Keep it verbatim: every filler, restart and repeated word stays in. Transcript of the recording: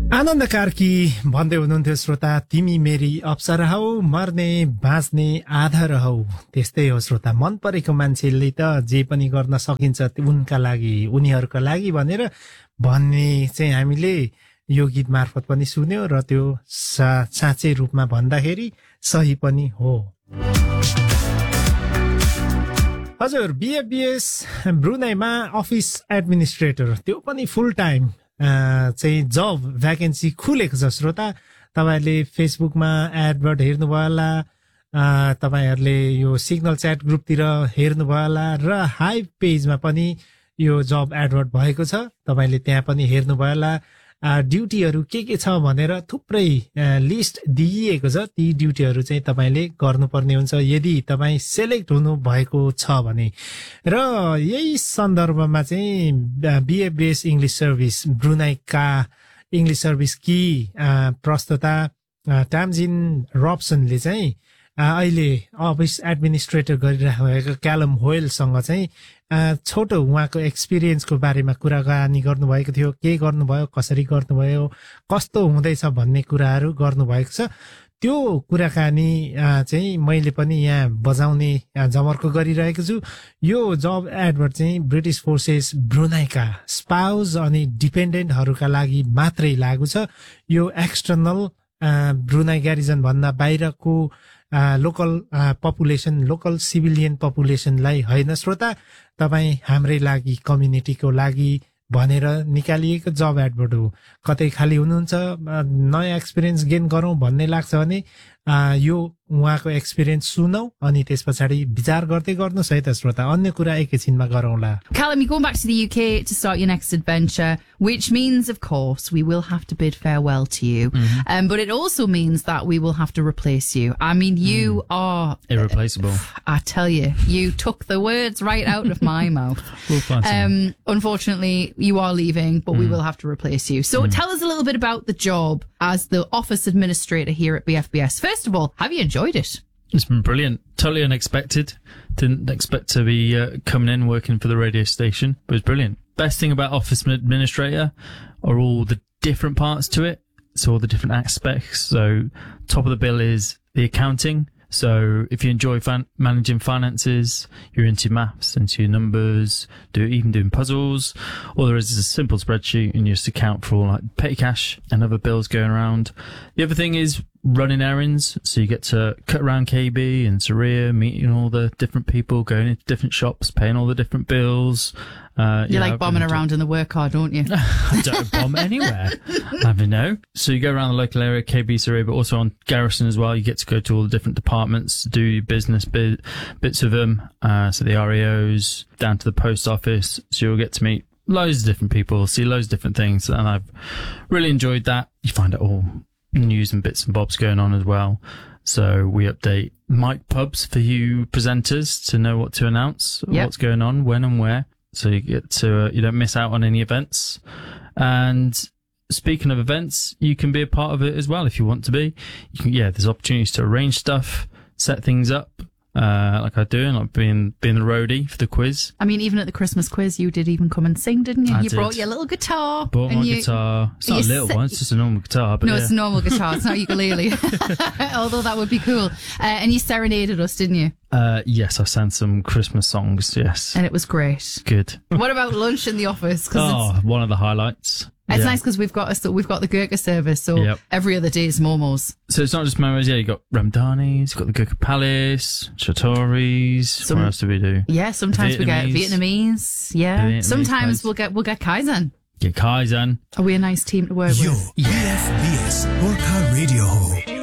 आनन्द कार्की भन्दै हुनुहुन्थ्यो श्रोता, तिमी मेरी अप्सरा हौ, मर्ने बाँच्ने आधा रहौ। त्यस्तै हो श्रोता, मन परेको मान्छेले त जे पनि गर्न सकिन्छ उनका लागि, उनीहरूका लागि भनेर भन्ने चाहिँ हामीले यो गीत मार्फत पनि सुन्यो र त्यो सा, साँच्चै रूपमा भन्दाखेरि सही पनि हो। हजुर, बिएफबिएस ब्रुनाईमा अफिस एडमिनिस्ट्रेटर, त्यो पनि फुल टाइम चाहिँ जब भ्याकेन्सी खुलेको छ श्रोता। तपाईँहरूले फेसबुकमा एडभर्ट हेर्नुभयो होला, तपाईँहरूले यो सिग्नल च्याट ग्रुपतिर हेर्नुभयो होला र हाई पेजमा पनि यो जब एडभर्ट भएको छ, तपाईँले त्यहाँ पनि हेर्नुभयो होला। ड्युटीहरू के के छ भनेर थुप्रै लिस्ट दिइएको छ, ती ड्युटीहरू चाहिँ तपाईँले गर्नुपर्ने हुन्छ यदि तपाईँ सेलेक्ट हुनु भएको छ भने। र यही सन्दर्भमा चाहिँ बिएफबिएस इङ्ग्लिस सर्भिस ब्रुनाईका इङ्ग्लिस सर्भिस कि प्रस्तोता टाम्जिन रब्सनले चाहिँ अहिले अफिस एडमिनिस्ट्रेटर गरिरहेको भएको क्यालम होयलसँग चाहिँ छोटो उहाँको एक्सपिरियन्सको बारेमा कुराकानी गर्नुभएको थियो। के गर्नुभयो, कसरी गर्नुभयो, कस्तो हुँदैछ भन्ने कुराहरू गर्नुभएको छ। त्यो कुराकानी चाहिँ मैले पनि यहाँ बजाउने जमर्को गरिरहेको छु। यो जब एडभर्ट चाहिँ ब्रिटिस फोर्सेस ब्रुनाईका स्पाउस अनि डिपेन्डेन्टहरूका लागि मात्रै लागू छ। यो एक्सटर्नल ब्रुनाई ग्यारिजन भन्दा बाहिरको लोकल पपुलेसन, लोकल सिभिलियन पपुलेसनलाई होइन श्रोता, तपाईँ हाम्रै लागि, कम्युनिटीको लागि भनेर निकालिएको जब एडभर्ट हो। कतै खाली हुनुहुन्छ, नयाँ एक्सपिरियन्स गेन गरौँ भन्ने लाग्छ भने यो उहाँको एक्सपिरियन्स सुनौ अनि त्यस पछाडि विचार गर्दै गर्नुहोस् है त श्रोता। अन्य कुरा एकैछिनमा गरौँला। Callum, you're going back to the U K to start your next adventure, which means, of course, we will have to bid farewell to you. Mm-hmm. Um, but it also means that we will have to replace you. I mean, you mm. are... irreplaceable. Uh, I tell you, you took the words right out of my mouth. We'll find um, unfortunately, you are leaving, but mm. we will have to replace you. So mm. tell us a little bit about the job as the office administrator here at B F B S. First of all, have you enjoyed it? It's been brilliant. Totally unexpected. Didn't expect to be uh, coming in working for the radio station, but it's brilliant. Best thing about office administrator are all the different parts to it. So all the different aspects. So top of the bill is the accounting. So if you enjoy fan- managing finances, you're into maths, into your numbers, do even doing puzzles, all there is is a simple spreadsheet and you just account for all like petty cash and other bills going around. The other thing is running errands. So you get to cut around K B and Saria, meeting all the different people, going into different shops, paying all the different bills. Uh, you yeah, like bombing around in the work car, don't you? I don't bomb anywhere. I mean, no. So you go around the local area, K B, Surrey, but also on Garrison as well. You get to go to all the different departments, do your business bit, bits of them. Uh, so the R E Os, down to the post office. So you'll get to meet loads of different people, see loads of different things. And I've really enjoyed that. You find out all news and bits and bobs going on as well. So we update mic pubs for you presenters to know what to announce, yep. what's going on, when and where. So you get to, uh, you don't miss out on any events. And speaking of events, you can be a part of it as well if you want to be. You can, yeah, there's opportunities to arrange stuff, set things up, uh, like I do, and like being, being the roadie for the quiz. I mean, even at the Christmas quiz, you did even come and sing, didn't you? I you did. brought your little guitar. Brought and my you, guitar. It's not a little si- one, it's just a normal guitar. But no, yeah. it's a normal guitar. It's not ukulele. Although that would be cool. Uh, and you serenaded us, didn't you? Uh, yes, I sang some Christmas songs, yes. And it was great. Good. What about lunch in the office? Oh, it's, one of the highlights. It's yeah. nice because we've got a, we've got the Gurkha service, so yep. every other day is momos. So it's not just momos, yeah, you've got Ramdanis, you've got the Gurkha Palace, Chateauries, Some, what else do we do? Yeah, sometimes Vietnamese. we get Vietnamese, yeah. Vietnamese sometimes place. we'll get we'll get Kaizen. Get Kaizen. Are we a nice team to work Yo, with? B F B S Gorkha Radio.